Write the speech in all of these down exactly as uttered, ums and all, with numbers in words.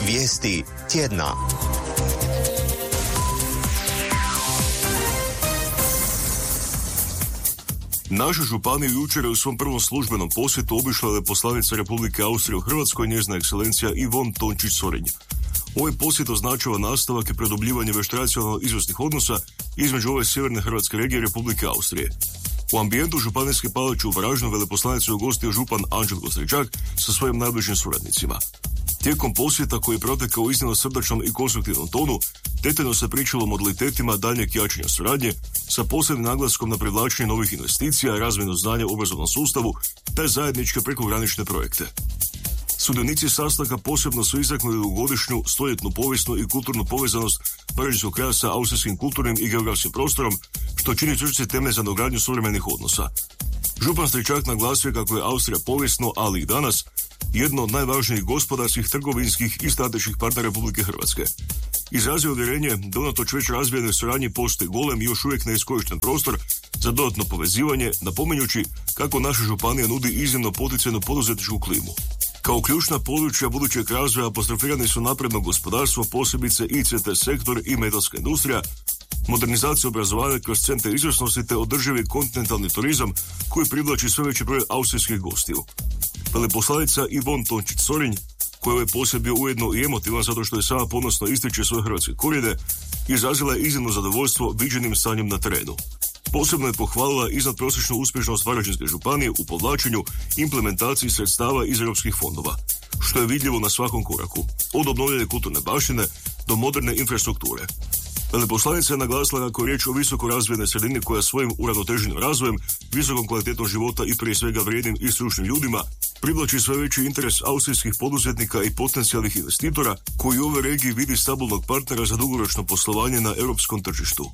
Vijesti tjedna. Naša županija jučer je u svom prvom službenom posjetu obišla veleposlanica Republike Austrije u Hrvatskoj, njezina ekscelencija Ivonne Tončić-Sorinj. Ovaj posjet označava nastavak i produbljivanje već tradicionalno izvrsnih odnosa između ove sjeverne hrvatske regije Republike Austrije. U ambijentu županijske palače u Varaždinu veleposlanicu je ugostio župan Anđelko Stričak sa svojim najbližim suradnicima. Tijekom posjeta koji je protekao u iznimno srdačnom i konstruktivnom tonu, detaljno se pričalo o modalitetima daljnjeg jačanja suradnje sa posebnim naglaskom na privlačenje novih investicija, razmjenu znanja u obrazovnom sustavu te zajedničke prekogranične projekte. Sudionici sastanka posebno su istaknuli dugogodišnju, stoljetnu povijesnu i kulturnu povezanost varaždinskog kraja sa austrijskim kulturnim i geografskim prostorom, što čini čvrsti temelj za dogradnju suvremenih odnosa. Župan Stričak naglasio kako je Austrija povijesno, ali i danas, jedno od najvažnijih gospodarskih, trgovinskih i strateških partnera Republike Hrvatske. Izrazio uvjerenje da unatoč već razvijenoj suradnji postoji golem i još uvijek neiskorišten prostor za dodatno povezivanje, napominjući kako naša županija nudi iznimno poticajnu poduzetničku klimu. Kao ključna područja budućeg razvoja apostrofirani su napredno gospodarstvo, posebice I C T sektor i metalska industrija, modernizacija obrazovanja kroz centre izvrsnosti te održivi kontinentalni turizam koji privlači sve veći broj austrijskih gostiju. Veleposlanica Ivonne Tončić-Sorinj, koja je ovaj posjet bio ujedno i emotivan zato što je sama ponosno ističe svoje hrvatske korijene, izrazila je iznimno zadovoljstvo viđenim stanjem na terenu. Posebno je pohvalila iznadprosječnu uspješnost Varaždinske županije u povlačenju implementaciji sredstava iz europskih fondova, što je vidljivo na svakom koraku, od obnovljene kulturne baštine do moderne infrastrukture. Veleposlanica je naglasila kako je riječ o visoko razvijenoj sredini koja svojim uravnoteženim razvojem, visokom kvalitetom života i prije svega vrijednim i stručnim ljudima privlači sve veći interes austrijskih poduzetnika i potencijalnih investitora koji u ovoj regiji vidi stabilnog partnera za dugoročno poslovanje na europskom tržištu.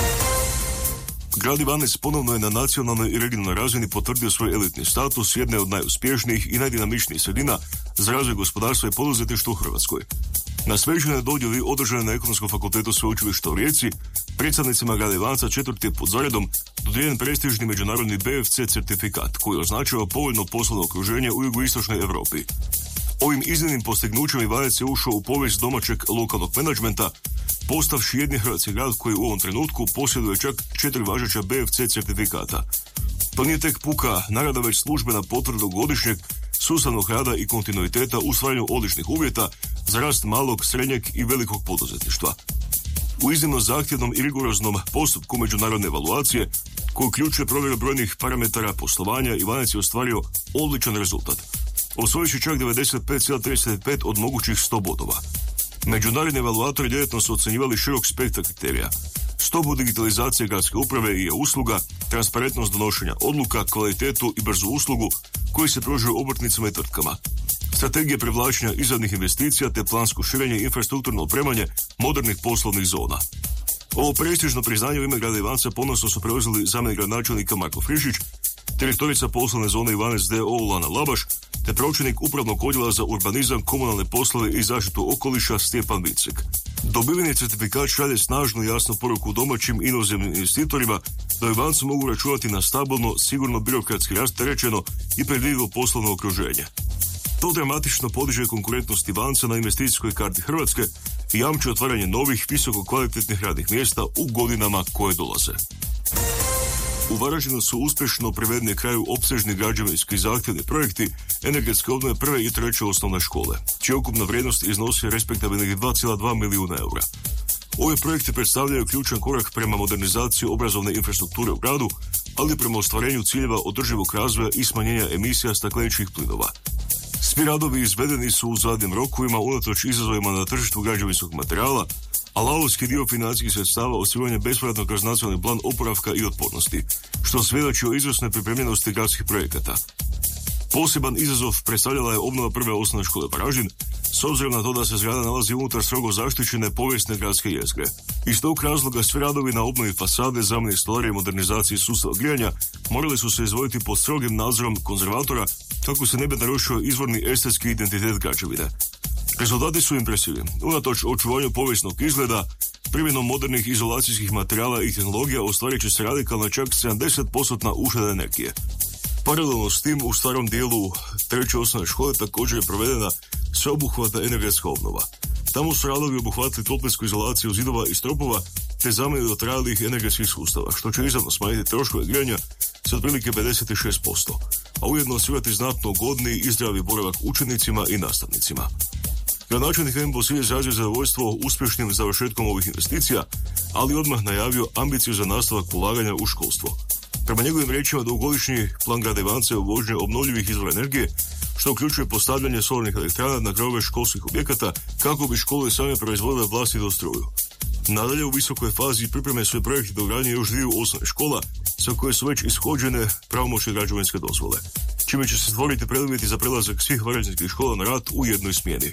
Grad Ivanec ponovno je na nacionalnoj i regionalnoj razini potvrdio svoj elitni status jedne od najuspješnijih i najdinamičnijih sredina za razvoj gospodarstva i poduzetništva u Hrvatskoj. Na svečanoj dodjeli održane na Ekonomskom fakultetu Sveučilišta u Rijeci, predstavnicima grada Ivanca četvrti put za redom dodijeljen prestižni međunarodni B F C certifikat koji označava povoljno poslovno okruženje u jugoistočnoj Europi. Ovim iznimnim postignućem Ivanec je ušao u povijest domaćeg lokalnog menadžmenta, postavši jedni hrvatski grad koji u ovom trenutku posjeduje čak četiri važeća B F C certifikata. To nije tek puka nagrada, već službena potvrda godišnjeg sustavnog rada i kontinuiteta u stvaranju odličnih uvjeta za rast malog, srednjeg i velikog poduzetništva. U iznimno zahtjevnom i rigoroznom postupku međunarodne evaluacije, koji uključuje provjeru brojnih parametara poslovanja, Ivanec je ostvario odličan rezultat, osvojivši čak devedeset pet zarez trideset pet od mogućih sto bodova. Međunarodni evaluatori djelatno su ocjenjivali širok spektar kriterija: stopu digitalizacije gradske uprave i e-usluga, transparentnost donošenja odluka, kvalitetu i brzu uslugu koji se pružaju obrtnicima i tvrtkama, strategije privlačenja izravnih investicija te plansko širenje i infrastrukturno opremanje modernih poslovnih zona. Ovo prestižno priznanje u ime grada Ivanca ponosno su preuzeli zamjenik gradonačelnika Marko Frišić, direktorica poslovne zone Ivanec d o o Lana Labaš te pročelnik upravnog odjela za urbanizam, komunalne poslove i zaštitu okoliša Stjepan Vicek. Dobiveni certifikat šalje snažnu i jasnu poruku domaćim inozemnim investitorima da u Ivancu mogu računati na stabilno, sigurno birokratski rasterećeno i predvidivo poslovno okruženje. To dramatično podiže konkurentnost Ivanca na investicijskoj karti Hrvatske i jamči otvaranje novih, visoko kvalitetnih radnih mjesta u godinama koje dolaze. U Varaždinu su uspješno privedeni kraju opsežni građevinski zahtjevni projekti energetske obnove prve i treće osnovne škole, čija ukupna vrijednost iznosi respektabilnih dva zarez dva milijuna eura. Ovi projekti predstavljaju ključan korak prema modernizaciji obrazovne infrastrukture u gradu, ali prema ostvarenju ciljeva održivog razvoja i smanjenja emisija stakleničkih plinova. Svi radovi izvedeni su u zadnjim rokovima unatoč izazovima na tržištu građevinskog materijala, a lavovski dio financijskih sredstava osiguranje bespovratno kroz nacionalni plan oporavka i otpornosti, što svjedoči o izvrsnoj pripremljenosti gradskih projekata. Poseban izazov predstavljala je obnova prve osnovne škole Varaždin, s obzirom na to da se zgrada nalazi unutar strogo zaštićene povijesne gradske jezgre. Iz tog razloga svi radovi na obnovi fasade, zamjeni stolarije i modernizaciji sustava grijanja morali su se izvoditi pod strogim nadzorom konzervatora kako se ne bi narušio izvorni estetski identitet građevine. Rezultati su impresivni. Unatoč očuvanju povijesnog izgleda, primjenom modernih izolacijskih materijala i tehnologija ostvarit će se radikalno čak sedamdeset posto ušteda energije. Paralelno s tim, u starom dijelu treće osnovne škole također je provedena sveobuhvatna energetska obnova. Tamo su radovi obuhvatili toplinsku izolaciju zidova i stropova te zamjenu dotrajalih energetskih sustava, što će izravno smanjiti troškove grijanja sa otprilike pedeset šest posto, a ujedno osigurati znatno ugodniji i zdravi boravak učenicima i nastavnicima. Gradonačelnik Embosi je izrazio zadovoljstvo uspješnim završetkom ovih investicija, ali odmah najavio ambiciju za nastavak ulaganja u školstvo. Prema njegovim riječima, dugogodišnji plan grada Ivanca je uvođenje obnovljivih izvora energije, što uključuje postavljanje solarnih elektrana na krovove školskih objekata kako bi škole same proizvodile vlastitu struju. Nadalje, u visokoj fazi pripreme sve projekti dogradnje još dviju osnovnih škola, sa koje su već ishođene pravomoćne građevinske dozvole, čime će se stvoriti preduvjeti za prelazak svih varaždinskih škola na rad u jednoj smjeni.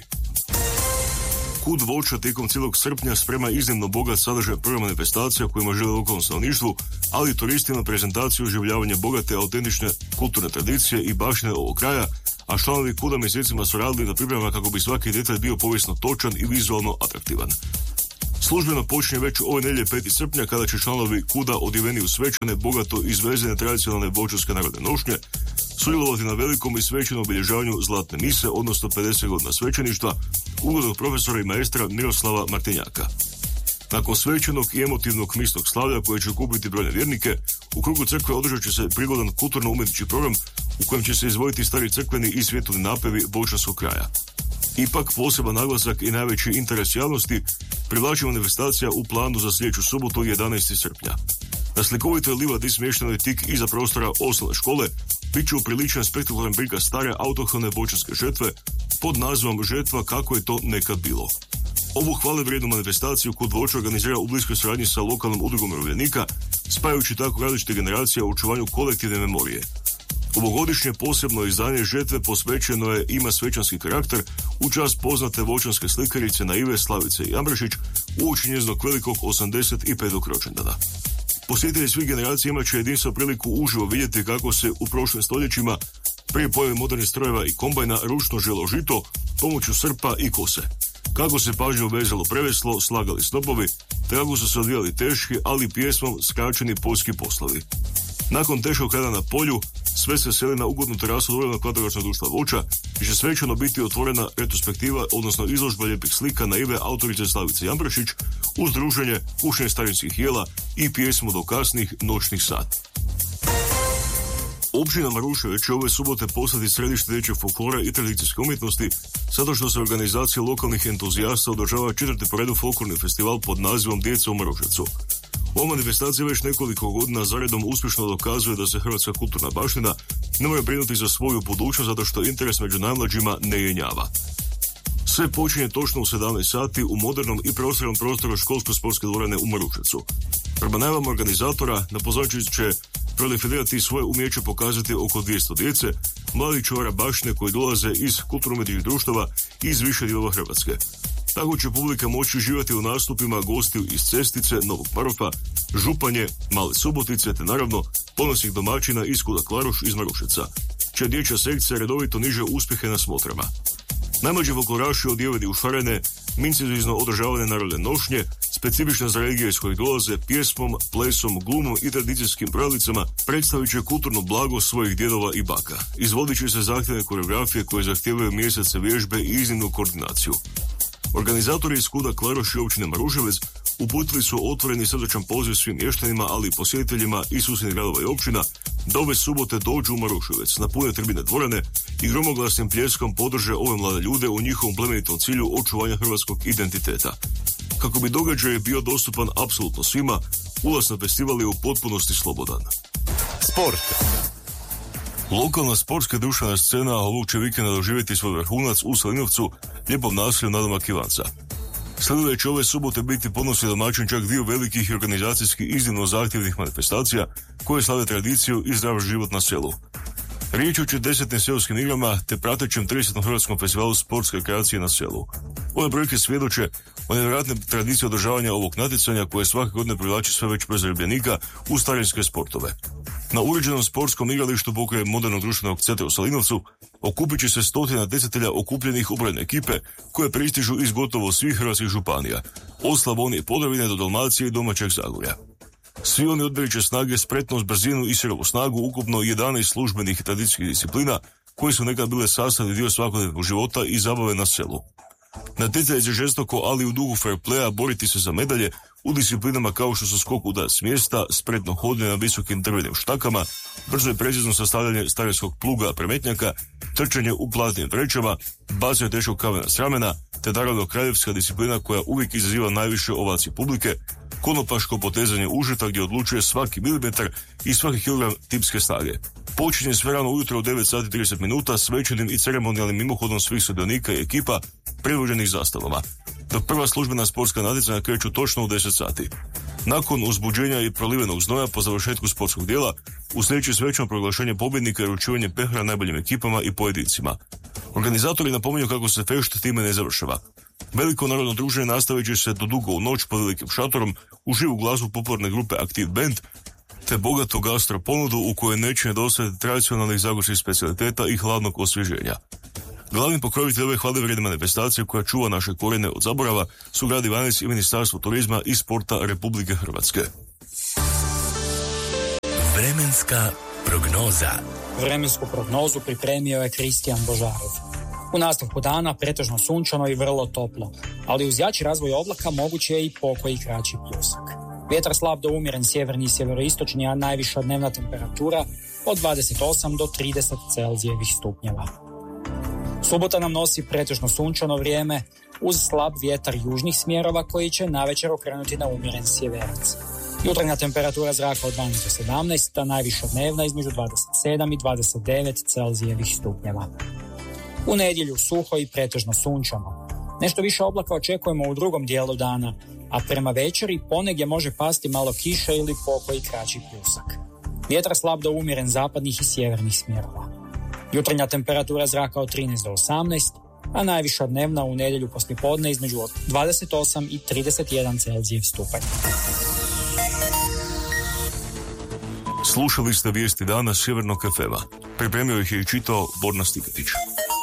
Kud Voća tijekom cijelog srpnja sprema iznimno bogat sadržaj prva manifestacija kojima žele lokalnom stanovništvu, ali i turistima prezentaciju oživljavanja bogate, autentične kulturne tradicije i baštine ovog kraja, a članovi Kuda mjesecima su radili na pripremama kako bi svaki detalj bio povijesno točan i vizualno atraktivan. Službeno počinje već ove nedjelje peti srpnja kada će članovi Kuda odjeveni u svečane, bogato izvezene tradicionalne voćarske narodne nošnje sudjelovati na velikom i svečanom obilježavanju Zlatne mise, odnosno pedeset godina svećeništva, uglednog profesora i maestra Miroslava Martinjaka. Nakon svečanog i emotivnog misnog slavlja koje će okupiti brojne vjernike, u krugu crkve održat će se prigodan kulturno-umjetnički program u kojem će se izvojiti stari crkveni i svjetovni napevi voćarskog kraja. Ipak poseban naglasak i najveći interes javnosti privlači manifestacija u planu za sljedeću subotu jedanaestog srpnja. Na slikovitoj livadi smještenoj tik iza prostora osnovne škole bit će upriličen spektakularan prikaz stare autohtone voćarske žetve pod nazivom Žetva kako je to nekad bilo. Ovu hvale vrijednu manifestaciju Kud Voća organizira u bliskoj suradnji sa lokalnom udrugom umirovljenika, spajajući tako različite generacije u očuvanju kolektivne memorije. Ovogodišnje posebno izdanje Žetve posvećeno je ima svečanski karakter u čast poznate voćanske slikarice Naive Slavice Jambrašić uoči njezinog velikog osamdeset petog rođendana. Posjetitelji svih generacija imat će jedinstvenu priliku uživo vidjeti kako se u prošlim stoljećima prije pojave modernih strojeva i kombajna ručno želo žito pomoću srpa i kose. Kako se pažljivo vezalo preveslo, slagali snopovi, te kako su se odvijali teški, ali pjesmom skraćeni poljski poslovi. Nakon teškog rada na polju, sve se seli na ugodnu terasu dobrovoljnog vatrogasnog društva Voća, gdje će svečano biti otvorena retrospektiva, odnosno izložba lijepih slika Naive autorice Slavice Jambrašić, uz druženje, kušenje starinskih jela i pjesmu do kasnih noćnih sati. Općina Maruševac će ove subote postati središte dječjeg folklora i tradicijske umjetnosti, zato što se organizacija lokalnih entuzijasta održava četvrti po redu folklorni festival pod nazivom Djeca u Maruševcu. Ova manifestacija već nekoliko godina zaredom uspješno dokazuje da se hrvatska kulturna baština ne mora brinuti za svoju budućnost zato što interes među najmlađima ne jenjava. Sve počinje točno u sedamnaest sati u modernom i prostornom prostoru školsko-sportske dvorane u Maruševcu. Prema najavama organizatora, na pozornici će proliferirati svoje umijeće pokazati oko dvjesto djece, mladih čuvara baštine koji dolaze iz kulturno-umjetničkih društava i iz više dijelova Hrvatske. Tako će publika moći uživati u nastupima gostiju iz Cestice, Novog Marofa, Županje, Male Subotice te naravno ponosnih domaćina iz Kuda Klaruš iz Maruševca, čija dječja sekcija redovito niže uspjehe na smotrama. Najmlađi folkloraši odjeveni u šarene, mincijozno održavane narodne nošnje, specifične za regije iz kojih dolaze, pjesmom, plesom, glumom i tradicijskim pravilicama, predstavit će kulturno blago svojih djedova i baka. Izvodit će se zahtjevne koreografije koje zahtijevaju mjesece vježbe i iznimnu koordinaciju. Organizatori iz Kuda Klaruš i općine Maruševac uputili su otvoreni srdačan poziv svim mještanima, ali i posjetiteljima i susjednih gradova i općina da ove subote dođu u Maruševac na pune tribine dvorane i gromoglasnim pljeskom podrže ove mlade ljude u njihovom plemenitom cilju očuvanja hrvatskog identiteta. Kako bi događaj bio dostupan apsolutno svima, ulaz na festival je u potpunosti slobodan. Sport. Lokalna sportska društvena scena ovog će vikenda doživjeti svoj vrhunac u Salinovcu, lijepom naselju nadomak Ivanca. Sleduje će ove subote biti ponosni domaćin čak dio velikih i organizacijski iznimno zahtjevnih manifestacija koje slave tradiciju i zdrav život na selu. Riječ je o četrdesetim seoskim igrama te pratećem tridesetom hrvatskom festivalu sportske kreacije na selu. Ove brojke svjedoče o nevjerojatnoj tradiciji održavanja ovog natjecanja koje svake godine privlači sve već broj zarobljenika u starinske sportove. Na uređenom sportskom igralištu pokraj modernog društvenog centra u Salinovcu okupit će se stotina desitelja okupljenih u brojne ekipe koje pristižu iz gotovo svih hrvatskih županija, od Slavonije i Podravine do Dalmacije i domaćeg Zagorja. Svi oni odberiće snage, spretnost, brzinu i sirovu snagu, ukupno jedanaest službenih tradicijskih disciplina koje su nekad bile sastavni dio svakodnevnog života i zabave na selu. Natjecanje će žestoko, ali u duhu fair playa boriti se za medalje u disciplinama kao što su skok udarac s mjesta, spretno hodanje na visokim drvenim štakama, brzo i precizno sastavljanje starinskog pluga premetnjaka, trčanje u platnim vrećama, bacanje teškog kamena s ramena, te naravno kraljevska disciplina koja uvijek izaziva najviše ovacije publike, konopaško potezanje užeta gdje odlučuje svaki milimetar i svaki kilogram tipske snage. Počinje sve rano ujutro u devet sati trideset minuta svečanim i ceremonijalnim mimohodom svih sudionika i ekipa predvođenih zastavama, dok prva službena sportska natjecanja kreću točno u deset sati. Nakon uzbuđenja i prolivenog znoja po završetku sportskog dijela, uslijedeći svečano proglašenje pobjednika i uručivanje pehara najboljim ekipama i pojedincima. Organizatori napominju kako se fešt time ne završava. Veliko narodno druženje nastavit će se do dugo u noć pod velikim šatorom u živu glazbu popularne grupe Active Band, te bogato gastro ponudu u kojoj neće nedostajati tradicionalnih zagorskih specijaliteta i hladnog osvježenja. Glavni pokrovitelj ove hvalevrijedne manifestacije koja čuva naše korijene od zaborava su grad Ivanec i Ministarstvo turizma i sporta Republike Hrvatske. Vremenska prognoza. Vremensku prognozu pripremio je Kristijan Božarov. U nastavku dana pretežno sunčano i vrlo toplo, ali uz jači razvoj oblaka moguće je i pokoji kraći pljusak. Vjetar slab do umjeren sjeverni i sjeveroistočni, a najviša dnevna temperatura od dvadeset osam do trideset Celzijevih stupnjeva. Subota nam nosi pretežno sunčano vrijeme uz slab vjetar južnih smjerova koji će navečer okrenuti na umjeren sjeverac. Jutarnja temperatura zraka od dvanaest do sedamnaest, a najviša dnevna između dvadeset sedam i dvadeset devet Celzijevih stupnjeva. U nedjelju suho i pretežno sunčano. Nešto više oblaka očekujemo u drugom dijelu dana, a prema večeri ponegdje može pasti malo kiše ili pokoji kraći pljusak. Vjetar slab do umjeren zapadnih i sjevernih smjerova. Jutarnja temperatura zraka od trinaest do osamnaest, a najviša dnevna u nedjelju poslijepodne između dvadeset osam i trideset jedan Celzijev stupanj. Slušali ste vijesti dana Sjevernog F M-a. Pripremio ih je i čitao Borna Stiketić.